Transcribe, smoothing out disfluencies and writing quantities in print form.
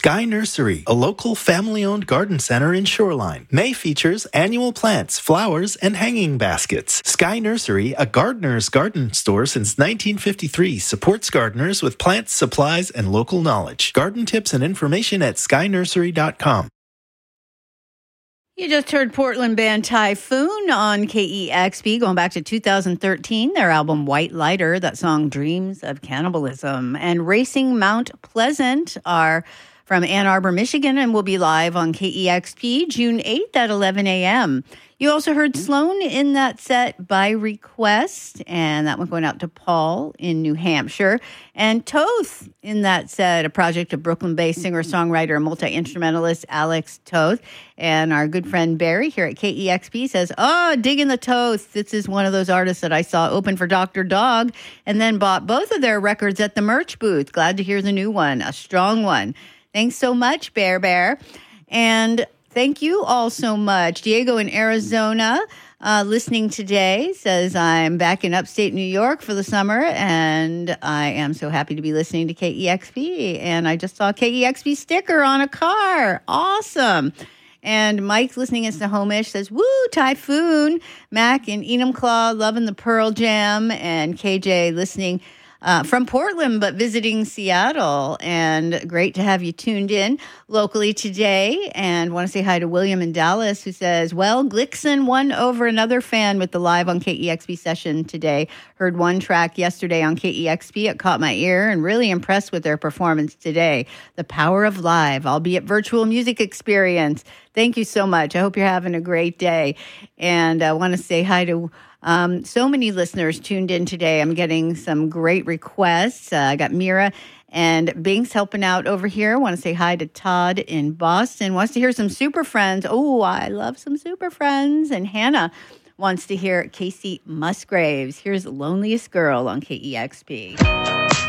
Sky Nursery, a local family-owned garden center in Shoreline. May features annual plants, flowers, and hanging baskets. Sky Nursery, a gardener's garden store since 1953, supports gardeners with plants, supplies, and local knowledge. Garden tips and information at skynursery.com. You just heard Portland band Typhoon on KEXP going back to 2013, their album White Lighter, that song Dreams of Cannibalism. And Racing Mount Pleasant are from Ann Arbor, Michigan, and will be live on KEXP June 8th at 11 a.m. You also heard Sloan in that set by request, and that one going out to Paul in New Hampshire. And Toth in that set, a project of Brooklyn-based singer-songwriter and multi-instrumentalist Alex Toth. And our good friend Barry here at KEXP says, digging the Toth. This is one of those artists that I saw open for Dr. Dog and then bought both of their records at the merch booth. Glad to hear the new one, a strong one. Thanks so much, Bear. And thank you all so much. Diego in Arizona, listening today, says, I'm back in upstate New York for the summer, and I am so happy to be listening to KEXP. And I just saw a KEXP sticker on a car. Awesome. And Mike, listening in Snohomish, says, woo, Typhoon. Mac in Enumclaw, loving the Pearl Jam. And KJ listening from Portland, but visiting Seattle. And great to have you tuned in locally today. And want to say hi to William in Dallas, who says, well, Glixen won over another fan with the live on KEXP session today. Heard one track yesterday on KEXP. It caught my ear and really impressed with their performance today. The power of live, albeit virtual music experience. Thank you so much. I hope you're having a great day. And I want to say hi to so many listeners tuned in today. I'm getting some great requests. I got Mira and Binks helping out over here. I want to say hi to Todd in Boston. Wants to hear some Super Friends. Oh, I love some Super Friends. And Hannah wants to hear Casey Musgraves. Here's Loneliest Girl on KEXP.